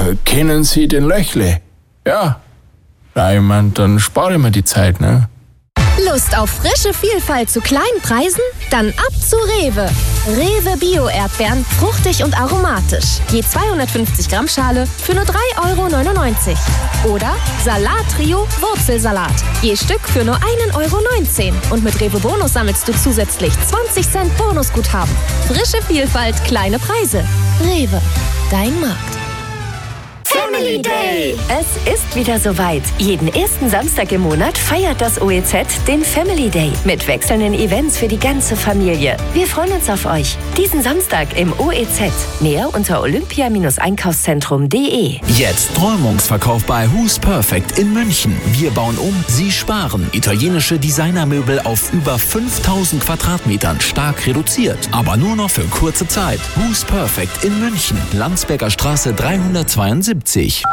kennen Sie den Löchle? Ja. Ja, ich mein, dann spare ich mir die Zeit, ne? Lust auf frische Vielfalt zu kleinen Preisen? Dann ab zu Rewe. Rewe Bio-Erdbeeren, fruchtig und aromatisch. Je 250 Gramm Schale für nur 3,99 €. Oder Salat-Trio Wurzelsalat. Je Stück für nur 1,19 €. Und mit Rewe Bonus sammelst du zusätzlich 20 Cent Bonusguthaben. Frische Vielfalt, kleine Preise. Rewe, dein Markt. Family Day! Es ist wieder soweit. Jeden ersten Samstag im Monat feiert das OEZ den Family Day mit wechselnden Events für die ganze Familie. Wir freuen uns auf euch. Diesen Samstag im OEZ. Mehr unter olympia-einkaufszentrum.de. Jetzt Räumungsverkauf bei Who's Perfect in München. Wir bauen um, Sie sparen. Italienische Designermöbel auf über 5000 Quadratmetern stark reduziert. Aber nur noch für kurze Zeit. Who's Perfect in München. Landsberger Straße 372.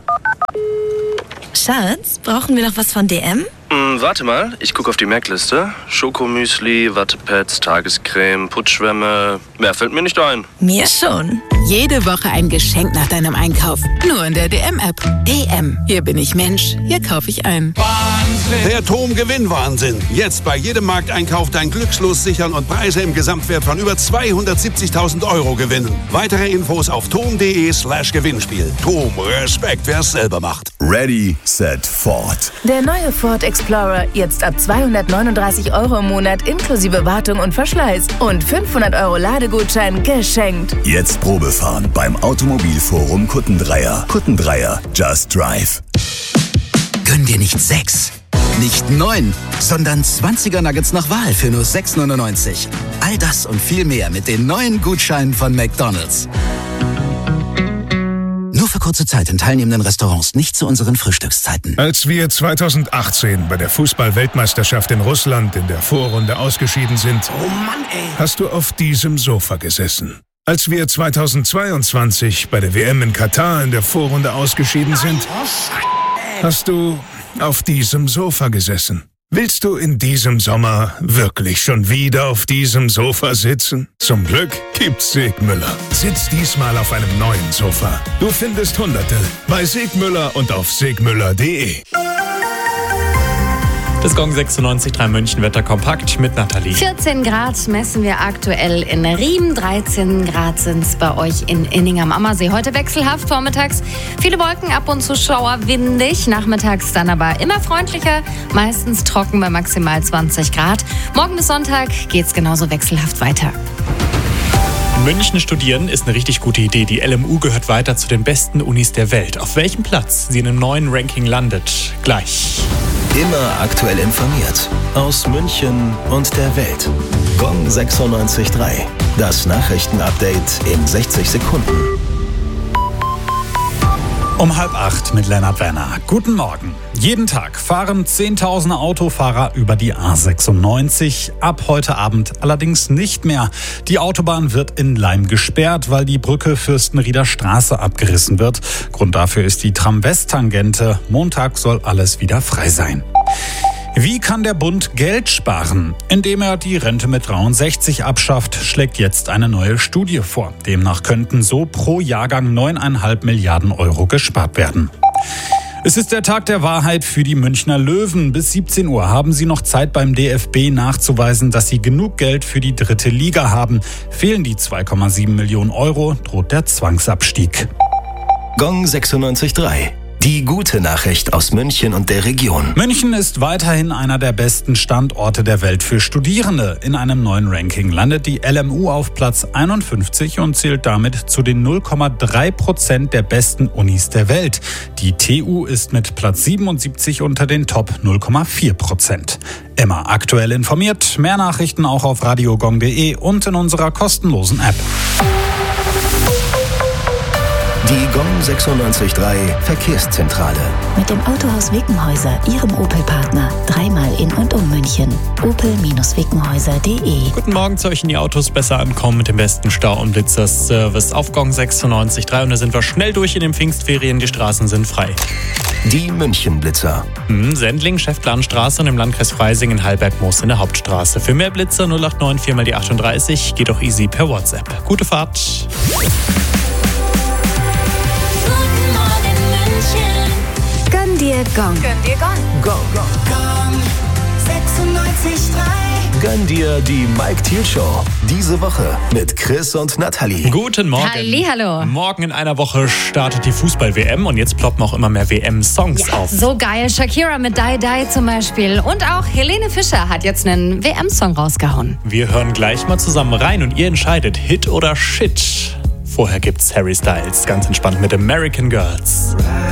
Schatz, brauchen wir noch was von DM? Warte mal, ich gucke auf die Merkliste. Schokomüsli, Wattepads, Tagescreme, Putzschwämme. Mehr fällt mir nicht ein. Mir schon. Jede Woche ein Geschenk nach deinem Einkauf. Nur in der DM-App. DM. Hier bin ich Mensch. Hier kaufe ich ein. Wahnsinn! Der TOM-Gewinnwahnsinn. Jetzt bei jedem Markteinkauf dein Glückslos sichern und Preise im Gesamtwert von über 270.000 € gewinnen. Weitere Infos auf tom.de/Gewinnspiel. TOM, Respekt, wer es selber macht. Ready, set, Ford. Der neue Ford Explorer jetzt ab 239 € im Monat inklusive Wartung und Verschleiß und 500 € Ladegutschein geschenkt. Jetzt Probefahren beim Automobilforum Kuttendreier. Kuttendreier, just drive. Gönn dir nicht 6, nicht 9, sondern 20er Nuggets nach Wahl für nur 6,99 €. All das und viel mehr mit den neuen Gutscheinen von McDonald's. Nur für kurze Zeit in teilnehmenden Restaurants, nicht zu unseren Frühstückszeiten. Als wir 2018 bei der Fußball-Weltmeisterschaft in Russland in der Vorrunde ausgeschieden sind, hast du auf diesem Sofa gesessen. Als wir 2022 bei der WM in Katar in der Vorrunde ausgeschieden sind, hast du auf diesem Sofa gesessen. Willst du in diesem Sommer wirklich schon wieder auf diesem Sofa sitzen? Zum Glück gibt's Segmüller. Sitz diesmal auf einem neuen Sofa. Du findest Hunderte bei Segmüller und auf segmüller.de. Das Gong 96.3 München Wetter kompakt mit Nathalie. 14 Grad messen wir aktuell in Riem, 13 Grad sind es bei euch in Inning am Ammersee. Heute wechselhaft vormittags, viele Wolken, ab und zu schauerwindig, nachmittags dann aber immer freundlicher, meistens trocken bei maximal 20 Grad. Morgen bis Sonntag geht's genauso wechselhaft weiter. München studieren ist eine richtig gute Idee. Die LMU gehört weiter zu den besten Unis der Welt. Auf welchem Platz sie in einem neuen Ranking landet, gleich. Immer aktuell informiert. Aus München und der Welt. Gong 96.3. Das Nachrichtenupdate in 60 Sekunden. Um 7:30 mit Lennart Werner. Guten Morgen. Jeden Tag fahren Zehntausende Autofahrer über die A96. Ab heute Abend allerdings nicht mehr. Die Autobahn wird in Laim gesperrt, weil die Brücke Fürstenrieder Straße abgerissen wird. Grund dafür ist die Tram-West-Tangente. Montag soll alles wieder frei sein. Wie kann der Bund Geld sparen? Indem er die Rente mit 63 abschafft, schlägt jetzt eine neue Studie vor. Demnach könnten so pro Jahrgang 9,5 Milliarden € gespart werden. Es ist der Tag der Wahrheit für die Münchner Löwen. Bis 17 Uhr haben sie noch Zeit beim DFB nachzuweisen, dass sie genug Geld für die 3. Liga haben. Fehlen die 2,7 Millionen €, droht der Zwangsabstieg. Gong 96.3. Die gute Nachricht aus München und der Region. München ist weiterhin einer der besten Standorte der Welt für Studierende. In einem neuen Ranking landet die LMU auf Platz 51 und zählt damit zu den 0,3% der besten Unis der Welt. Die TU ist mit Platz 77 unter den Top 0,4%. Immer aktuell informiert, mehr Nachrichten auch auf radiogong.de und in unserer kostenlosen App. Die Gong 96.3 Verkehrszentrale. Mit dem Autohaus Wickenhäuser, Ihrem Opel-Partner. Dreimal in und um München. opel-wickenhäuser.de. Guten Morgen zu euch. In die Autos besser ankommen mit dem besten Stau- und Blitzerservice auf Gong 96.3. Und da sind wir schnell durch in den Pfingstferien. Die Straßen sind frei. Die München-Blitzer. Sendling, Schäftlarnstraße und im Landkreis Freising in Hallberg-Moos in der Hauptstraße. Für mehr Blitzer 089 4 mal die 38. Geht auch easy per WhatsApp. Gute Fahrt. Guten Morgen Gong. Gönn dir Gong. Gong. Gong 96.3. Gönn dir die Mike Thiel Show. Diese Woche mit Chris und Nathalie. Guten Morgen. Hallihallo. Morgen in einer Woche startet die Fußball-WM und jetzt ploppen auch immer mehr WM-Songs auf. So geil. Shakira mit Die Die zum Beispiel. Und auch Helene Fischer hat jetzt einen WM-Song rausgehauen. Wir hören gleich mal zusammen rein und ihr entscheidet, Hit oder Shit. Vorher gibt's Harry Styles, ganz entspannt mit American Girls.